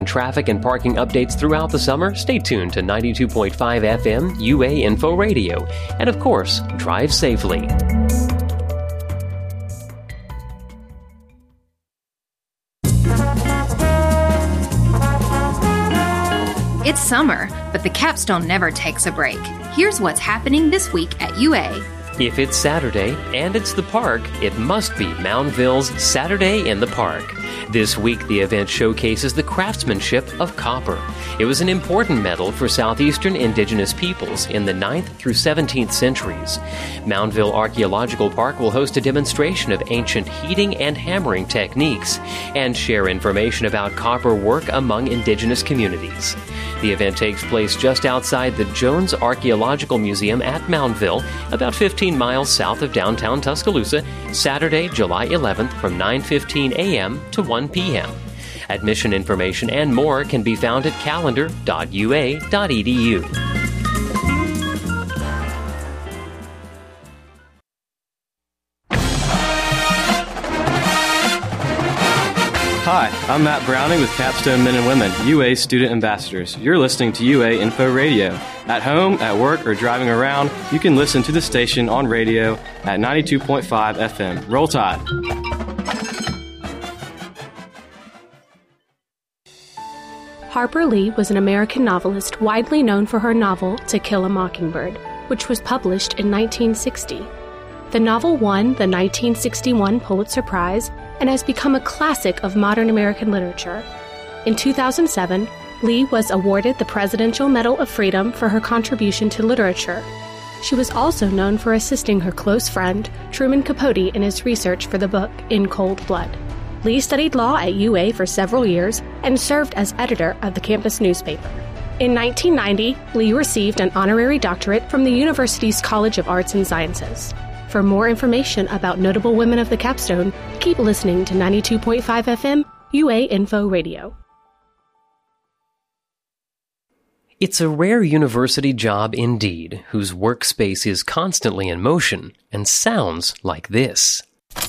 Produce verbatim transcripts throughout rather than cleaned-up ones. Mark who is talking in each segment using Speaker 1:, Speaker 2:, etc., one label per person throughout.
Speaker 1: Traffic and parking updates throughout the summer. Stay tuned to ninety-two point five F M U A Info Radio. And of course, drive safely.
Speaker 2: It's summer, but the capstone never takes a break. Here's what's happening this week at U A.
Speaker 1: If it's Saturday and it's the park, it must be Moundville's Saturday in the Park. This week, the event showcases the craftsmanship of copper. It was an important metal for southeastern indigenous peoples in the ninth through seventeenth centuries. Moundville Archaeological Park will host a demonstration of ancient heating and hammering techniques and share information about copper work among indigenous communities. The event takes place just outside the Jones Archaeological Museum at Moundville, about fifteen miles south of downtown Tuscaloosa, Saturday, July eleventh from nine fifteen a.m. to one p.m. Admission information and more can be found at calendar dot u a dot e d u.
Speaker 3: Hi, I'm Matt Browning with Capstone Men and Women, U A Student Ambassadors. You're listening to U A Info Radio. At home, at work, or driving around, you can listen to the station on radio at ninety-two point five F M. Roll Tide.
Speaker 4: Harper Lee was an American novelist widely known for her novel To Kill a Mockingbird, which was published in nineteen sixty. The novel won the nineteen sixty-one Pulitzer Prize and has become a classic of modern American literature. In two thousand seven, Lee was awarded the Presidential Medal of Freedom for her contribution to literature. She was also known for assisting her close friend, Truman Capote, in his research for the book In Cold Blood. Lee studied law at U A for several years and served as editor of the campus newspaper. In nineteen ninety, Lee received an honorary doctorate from the university's College of Arts and Sciences. For more information about notable women of the capstone, keep listening to ninety-two point five F M U A Info Radio.
Speaker 1: It's a rare university job indeed, whose workspace is constantly in motion and sounds like this.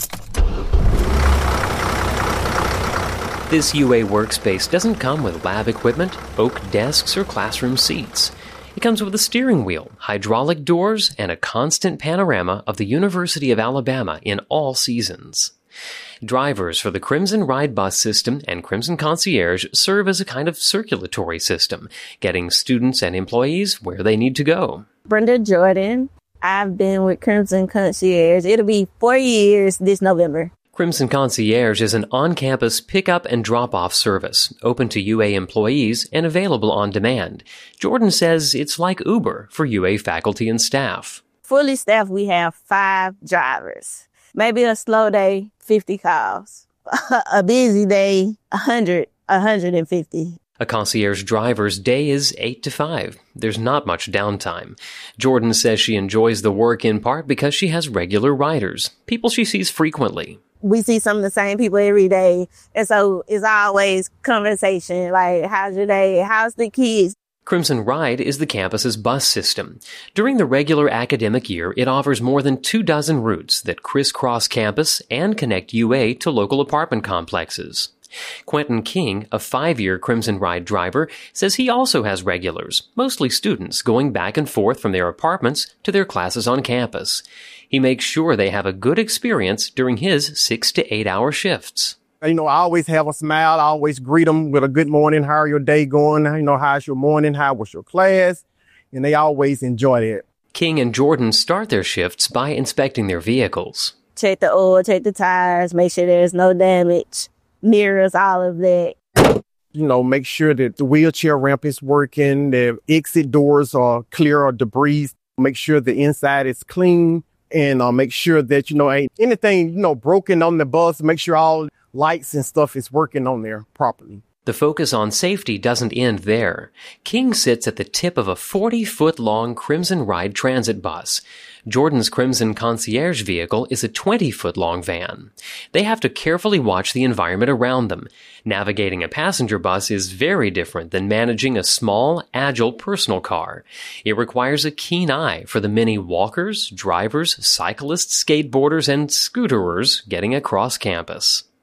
Speaker 1: This U A workspace doesn't come with lab equipment, oak desks, or classroom seats. It comes with a steering wheel, hydraulic doors, and a constant panorama of the University of Alabama in all seasons. Drivers for the Crimson Ride bus system and Crimson Concierge serve as a kind of circulatory system, getting students and employees where they need to go.
Speaker 5: Brenda Jordan. I've been with Crimson Concierge. It'll be four years this November.
Speaker 1: Crimson Concierge is an on-campus pick-up and drop-off service, open to U A employees and available on demand. Jordan says it's like Uber for U A faculty and staff.
Speaker 5: Fully staffed, we have five drivers. Maybe a slow day, fifty calls. A busy day, one hundred, one hundred fifty.
Speaker 1: A concierge driver's day is eight to five. There's not much downtime. Jordan says she enjoys the work in part because she has regular riders, people she sees frequently.
Speaker 5: We see some of the same people every day. And so it's always conversation, like, how's your day? How's the kids?
Speaker 1: Crimson Ride is the campus's bus system. During the regular academic year, it offers more than two dozen routes that crisscross campus and connect U A to local apartment complexes. Quentin King, a five-year Crimson Ride driver, says he also has regulars, mostly students, going back and forth from their apartments to their classes on campus. He makes sure they have a good experience during his six to eight hour shifts.
Speaker 6: You know, I always have a smile. I always greet them with a good morning. How are your day going? You know, how's your morning? How was your class? And they always enjoy it.
Speaker 1: King and Jordan start their shifts by inspecting their vehicles.
Speaker 5: Check the oil, check the tires, make sure there's no damage, mirrors, all of that.
Speaker 6: You know, make sure that the wheelchair ramp is working, the exit doors are clear of debris. Make sure the inside is clean. And uh, make sure that, you know, ain't anything, you know, broken on the bus. Make sure all lights and stuff is working on there properly.
Speaker 1: The focus on safety doesn't end there. King sits at the tip of a forty-foot-long Crimson Ride transit bus. Jordan's Crimson Concierge vehicle is a twenty-foot-long van. They have to carefully watch the environment around them. Navigating a passenger bus is very different than managing a small, agile personal car. It requires a keen eye for the many walkers, drivers, cyclists, skateboarders, and scooterers getting across campus.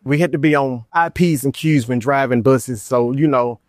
Speaker 6: We had to be on I Ps and Qs when driving buses. So, you know,